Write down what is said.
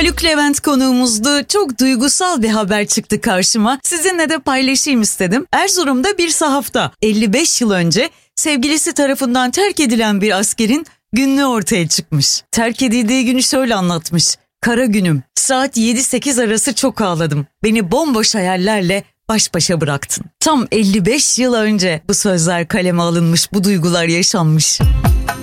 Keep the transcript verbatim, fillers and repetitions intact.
Haluk Levent konuğumuzdu. Çok duygusal bir haber çıktı karşıma. Sizinle de paylaşayım istedim. Erzurum'da bir sahafta elli beş yıl önce sevgilisi tarafından terk edilen bir askerin günlüğü ortaya çıkmış. Terk edildiği günü şöyle anlatmış. Kara günüm, saat yedi sekiz arası çok ağladım. Beni bomboş hayallerle baş başa bıraktın. Tam elli beş yıl önce bu sözler kaleme alınmış, bu duygular yaşanmış.